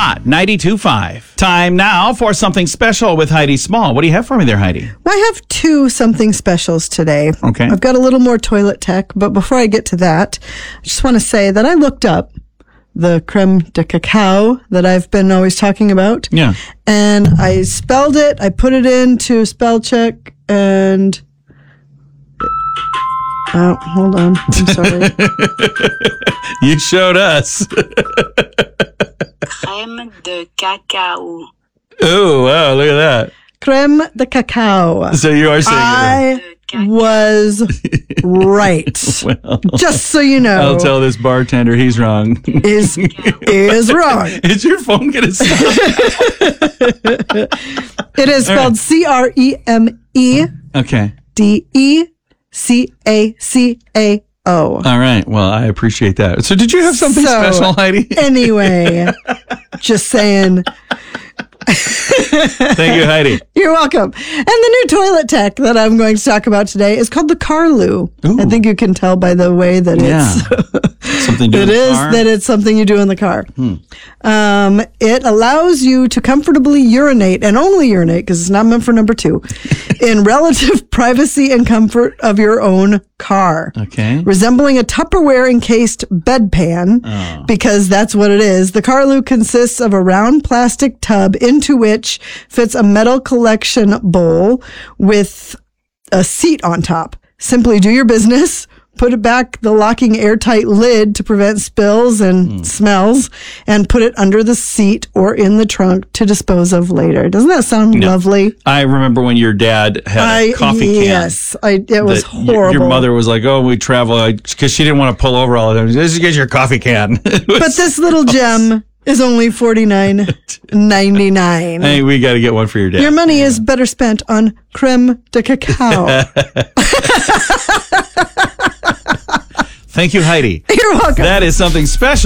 Hot 92.5. Time now for something special with Heidi Small. What do you have for me there, Heidi? Well, I have two something specials today. Okay. I've got a little more toilet tech, but before I get to that, I just want to say that I looked up the creme de cacao that I've been always talking about. Yeah. And I spelled it. I put it into spell check and... Oh, hold on. I'm sorry. You showed us. Crème de cacao. Oh, wow, look at that. Creme de cacao. So you are saying it. I was right. Well, Just so you know. I'll tell this bartender he's wrong. Is wrong. Is your phone going to stop? It is spelled Okay. CREMEDECACAO. All right. Well, I appreciate that. So did you have something special, Heidi? Anyway, just saying. Thank you, Heidi. You're welcome. And the new toilet tech that I'm going to talk about today is called the Carloo. Ooh. I think you can tell by the way that it's... Something to do It with the is car? that it's something you do in the car. It allows you to comfortably urinate, and only urinate, because it's not meant for number two, in relative privacy and comfort of your own car. Okay. Resembling a Tupperware encased bedpan, because that's what it is. The Carloo consists of a round plastic tub into which fits a metal collection bowl with a seat on top. Simply do your business. Put it back the locking airtight lid to prevent spills and smells, and put it under the seat or in the trunk to dispose of later. Doesn't that sound lovely? I remember when your dad had a coffee can. Yes, it was that horrible. Your mother was like, "Oh, we travel," because she didn't want to pull over all the time. Just get your coffee can. But this little gem is only $49.99. Hey, we got to get one for your dad. Your money is better spent on creme de cacao. Thank you, Heidi. You're welcome. That is something special.